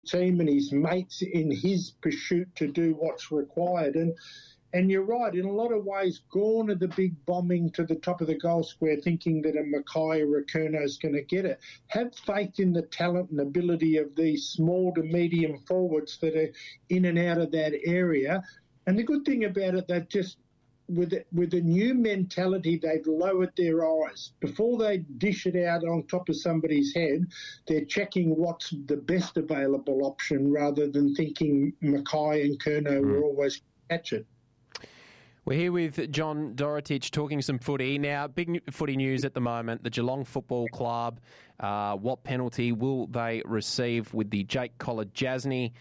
team and his mates in his pursuit to do what's required. And you're right, in a lot of ways, gone are the big bombing to the top of the goal square thinking that a Mackay or a Curnow is going to get it. Have faith in the talent and ability of these small to medium forwards that are in and out of that area. And the good thing about it, they've just, with a new mentality, they've lowered their eyes. Before they dish it out on top of somebody's head, they're checking what's the best available option rather than thinking Mackay and Curnow will always catch it. We're here with John Dorotich talking some footy. Now, big footy news at the moment, the Geelong Football Club. What penalty will they receive with the Jake Kolodjasny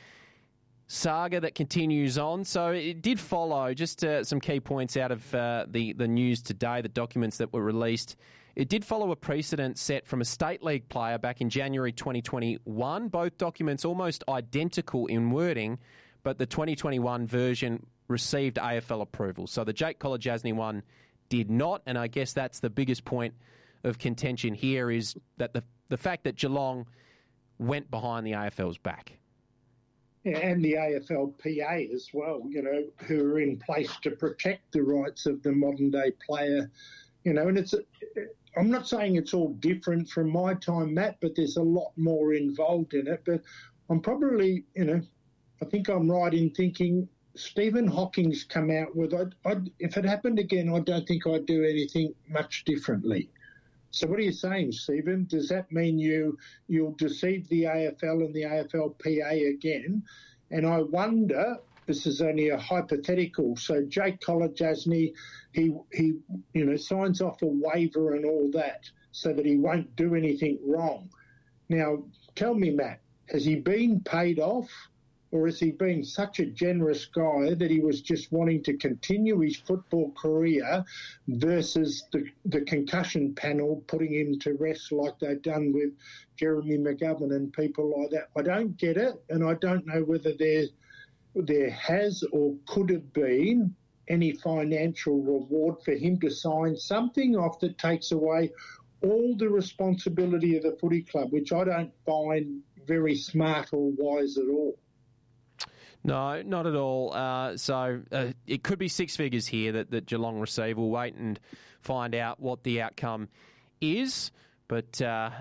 saga that continues on? So it did follow, just some key points out of the news today, the documents that were released. It did follow a precedent set from a state league player back in January 2021. Both documents almost identical in wording, but the 2021 version received AFL approval. So the Jake Kolodjasny one did not, and I guess that's the biggest point of contention here is that the fact that Geelong went behind the AFL's back. Yeah, and the AFLPA as well, who are in place to protect the rights of the modern-day player. And I'm not saying it's all different from my time, Matt, but there's a lot more involved in it. But I'm probably, I think I'm right in thinking Stephen Hawking's come out with, if it happened again, I don't think I'd do anything much differently. So what are you saying, Stephen? Does that mean you'll deceive the AFL and the AFLPA again? And I wonder, this is only a hypothetical, so Jake Kolodjasny, he signs off a waiver and all that so that he won't do anything wrong. Now, tell me, Matt, has he been paid off? Or has he been such a generous guy that he was just wanting to continue his football career versus the concussion panel putting him to rest like they've done with Jeremy McGovern and people like that? I don't get it, and I don't know whether there has or could have been any financial reward for him to sign something off that takes away all the responsibility of the footy club, which I don't find very smart or wise at all. No, not at all. So it could be six figures here that Geelong receive. We'll wait and find out what the outcome is. But,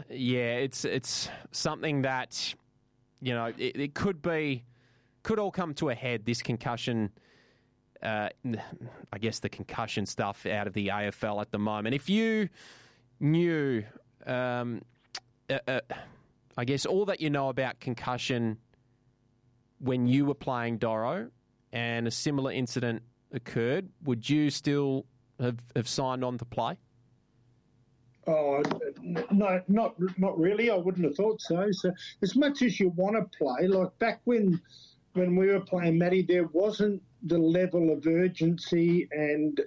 it's something that, it could all come to a head, this concussion, I guess the concussion stuff out of the AFL at the moment. If you knew, I guess, all that you know about concussion when you were playing Doro and a similar incident occurred, would you still have signed on to play? Oh, no, not really. I wouldn't have thought so. So as much as you want to play, like back when we were playing, Matty, there wasn't the level of urgency and,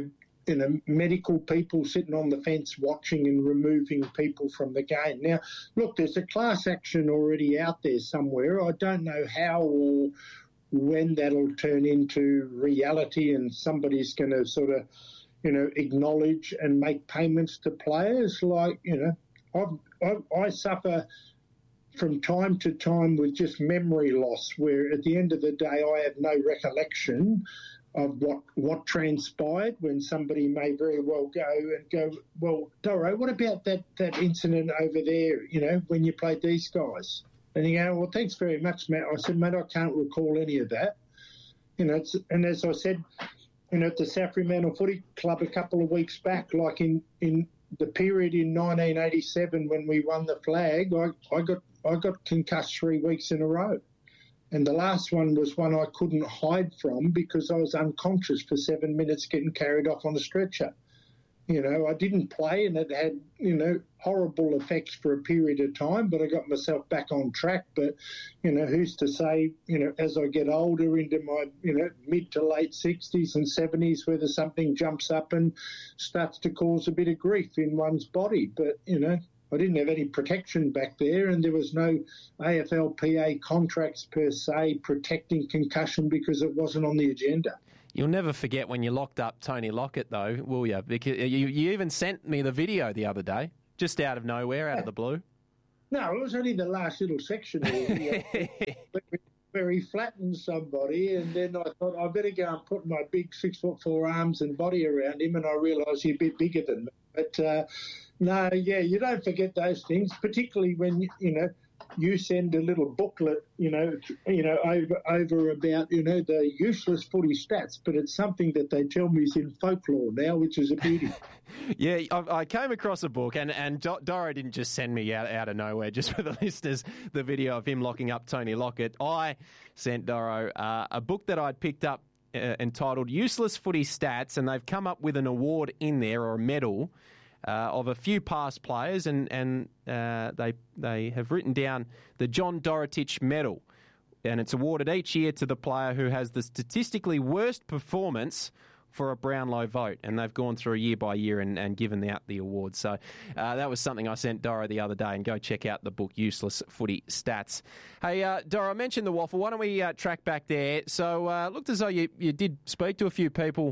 medical people sitting on the fence watching and removing people from the game. Now, look, there's a class action already out there somewhere. I don't know how or when that'll turn into reality and somebody's going to sort of, acknowledge and make payments to players. Like, I suffer from time to time with just memory loss where at the end of the day I have no recollection of what transpired when somebody may very well go, well, Doro, what about that incident over there, when you played these guys? And you go, well, thanks very much, Matt. I said, Matt, I can't recall any of that. And as I said, at the South Fremantle Footy Club a couple of weeks back, like in the period in 1987 when we won the flag, I got concussed 3 weeks in a row. And the last one was one I couldn't hide from because I was unconscious for 7 minutes getting carried off on a stretcher. I didn't play and it had, horrible effects for a period of time, but I got myself back on track. But, who's to say, as I get older into my, mid to late 60s and 70s, whether something jumps up and starts to cause a bit of grief in one's body. But, I didn't have any protection back there and there was no AFLPA contracts per se protecting concussion because it wasn't on the agenda. You'll never forget when you locked up Tony Lockett, though, will you? Because you even sent me the video the other day, just out of nowhere, out of the blue. No, it was only the last little section where he flattened somebody, and then I thought I better go and put my big 6'4" arms and body around him, and I realised he's a bit bigger than me. But no, yeah, you don't forget those things, particularly when you send a little booklet, over about the useless footy stats, but it's something that they tell me is in folklore now, which is a beauty. Yeah, I came across a book, and Doro didn't just send me out of nowhere just for the listeners the video of him locking up Tony Lockett. I sent Doro a book that I'd picked up entitled Useless Footy Stats, and they've come up with an award in there, or a medal, of a few past players, and they have written down the John Dorotich Medal, and it's awarded each year to the player who has the statistically worst performance for a Brownlow vote, and they've gone through year by year and given out the award. So that was something I sent Doro the other day, and go check out the book Useless Footy Stats. Hey, Doro, I mentioned the waffle. Why don't we track back there? So it looked as though you did speak to a few people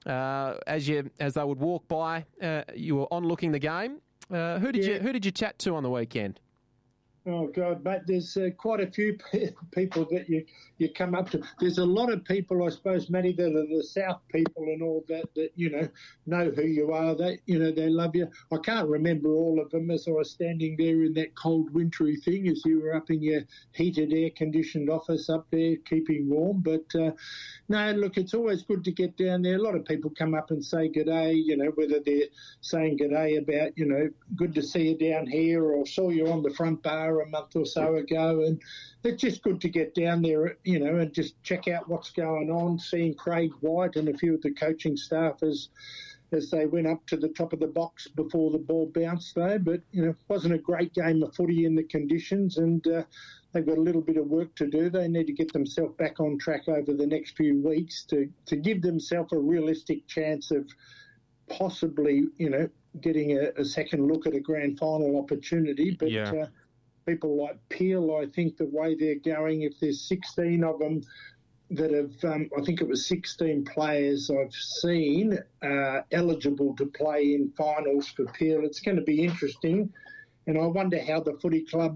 as they would walk by. You were on looking the game. Who did you chat to on the weekend? Oh, God, mate, there's quite a few people that you come up to. There's a lot of people, I suppose, Matty, that are the South people and all that know who you are. They love you. I can't remember all of them as I was standing there in that cold, wintry thing as you were up in your heated, air-conditioned office up there keeping warm. But, no, look, it's always good to get down there. A lot of people come up and say good day, whether they're saying good day about, good to see you down here, or saw you on the front bar a month or so ago, and it's just good to get down there, and just check out what's going on. Seeing Craig White and a few of the coaching staff as they went up to the top of the box before the ball bounced, though. But it wasn't a great game of footy in the conditions, and they've got a little bit of work to do. They need to get themselves back on track over the next few weeks to give themselves a realistic chance of possibly, getting a second look at a grand final opportunity. But people like Peel, I think the way they're going, if there's 16 of them that have, I think it was 16 players I've seen eligible to play in finals for Peel, it's going to be interesting. And I wonder how the footy club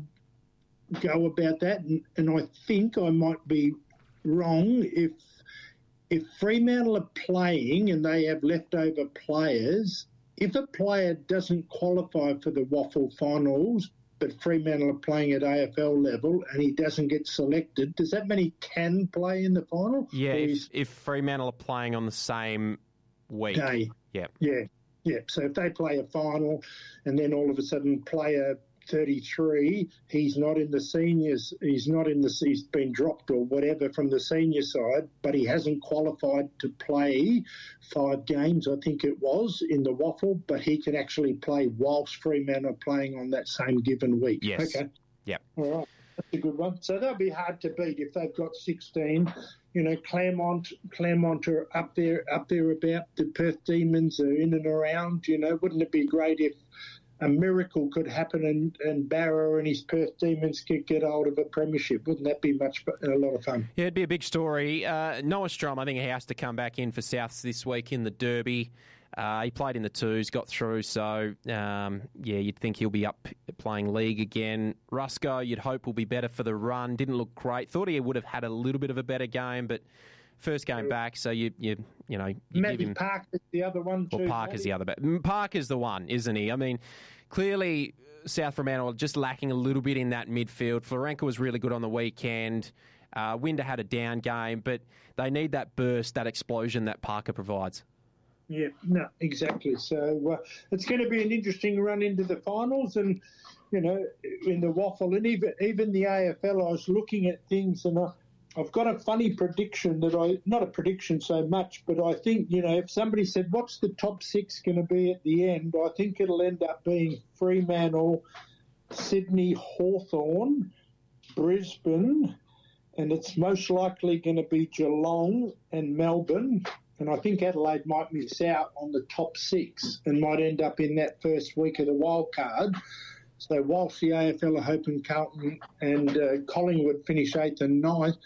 go about that. And I think I might be wrong if Fremantle are playing and they have leftover players, if a player doesn't qualify for the Waffle finals, but Fremantle are playing at AFL level and he doesn't get selected, does that mean he can play in the final? Yeah, if Fremantle are playing on the same week. Day. Yeah. So if they play a final and then all of a sudden player 33, he's not in the seniors, he's been dropped or whatever from the senior side, but he hasn't qualified to play 5 games, I think it was, in the Waffle, but he can actually play whilst Fremantle are playing on that same given week. Yes. Okay. Yeah. All right. That's a good one. So they'll be hard to beat if they've got 16. Claremont are up there about. The Perth Demons are in and around. Wouldn't it be great if a miracle could happen and Barrow and his Perth Demons could get hold of a premiership? Wouldn't that be a lot of fun? Yeah, it'd be a big story. Noah Strom, I think he has to come back in for Souths this week in the Derby. He played in the twos, got through, so you'd think he'll be up playing league again. Rusco, you'd hope, will be better for the run. Didn't look great. Thought he would have had a little bit of a better game, but first game back, so you Matty give him. Parker's the other one too. Well, Parker's the other, but Parker's the one, isn't he? I mean, clearly South Fremantle are just lacking a little bit in that midfield. Florenka was really good on the weekend. Winder had a down game, but they need that burst, that explosion that Parker provides. Yeah, no, exactly. So it's going to be an interesting run into the finals, and in the Waffle, and even the AFL. I was looking at things, and I've got a funny prediction not a prediction so much, but I think if somebody said what's the top 6 going to be at the end, I think it'll end up being Fremantle, Sydney, Hawthorn, Brisbane, and it's most likely going to be Geelong and Melbourne. And I think Adelaide might miss out on the top 6 and might end up in that first week of the wild card. So whilst the AFL are hoping Carlton and Collingwood finish 8th and 9th,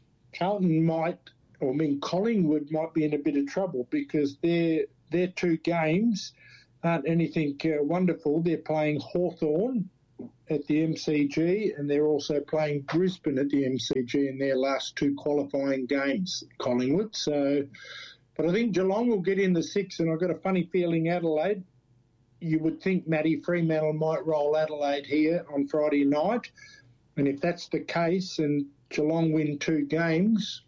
Collingwood might be in a bit of trouble because their 2 games aren't anything wonderful. They're playing Hawthorn at the MCG, and they're also playing Brisbane at the MCG in their last 2 qualifying games, Collingwood. So, but I think Geelong will get in the 6, and I've got a funny feeling Adelaide. You would think Matty Fremantle might roll Adelaide here on Friday night, and if that's the case and Geelong win 2 games,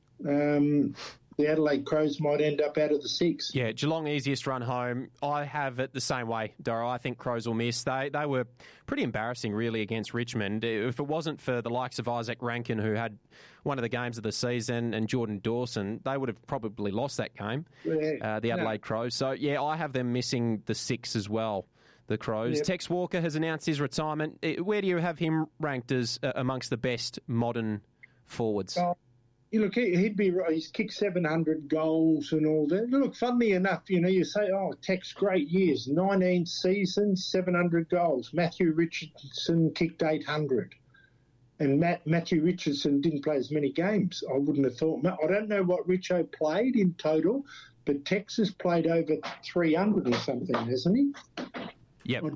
the Adelaide Crows might end up out of the 6. Yeah, Geelong easiest run home. I have it the same way, Doro. I think Crows will miss. They were pretty embarrassing, really, against Richmond. If it wasn't for the likes of Isaac Rankin, who had one of the games of the season, and Jordan Dawson, they would have probably lost that game, the Adelaide Crows. So, yeah, I have them missing the 6 as well, the Crows. Yep. Tex Walker has announced his retirement. Where do you have him ranked as amongst the best modern forwards? Look, he's kicked 700 goals and all that. Look, funnily enough, you say, Tex, great years, 19 seasons, 700 goals. Matthew Richardson kicked 800. And Matthew Richardson didn't play as many games. I wouldn't have thought. I don't know what Richo played in total, but Tex has played over 300 or something, hasn't he? Yep,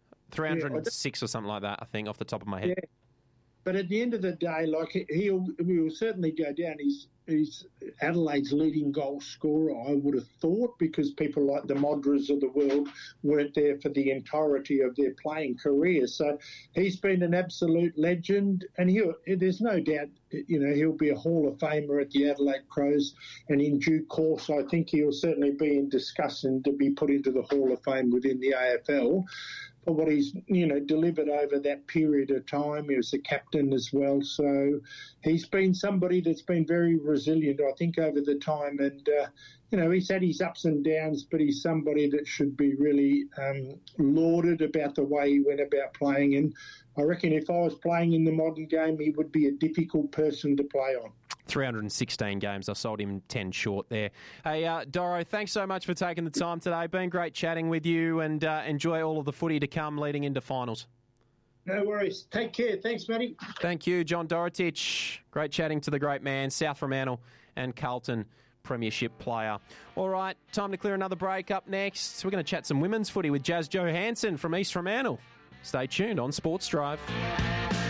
306 or something like that, I think, off the top of my head. Yeah. But at the end of the day, he will certainly go down. He's Adelaide's leading goal scorer, I would have thought, because people like the Modras of the world weren't there for the entirety of their playing career. So he's been an absolute legend, and there's no doubt, he'll be a Hall of Famer at the Adelaide Crows, and in due course, I think he'll certainly be in discussion to be put into the Hall of Fame within the AFL. For what he's, delivered over that period of time. He was a captain as well. So he's been somebody that's been very resilient, I think, over the time. And, he's had his ups and downs, but he's somebody that should be really lauded about the way he went about playing. And I reckon if I was playing in the modern game, he would be a difficult person to play on. 316 games. I sold him 10 short there. Hey, Doro, thanks so much for taking the time today. Been great chatting with you, and enjoy all of the footy to come leading into finals. No worries. Take care. Thanks, Matty. Thank you, John Dorotich. Great chatting to the great man, South Fremantle and Carlton premiership player. All right, time to clear another break. Up next, we're going to chat some women's footy with Jazz Johansson from East Fremantle. Stay tuned on Sports Drive.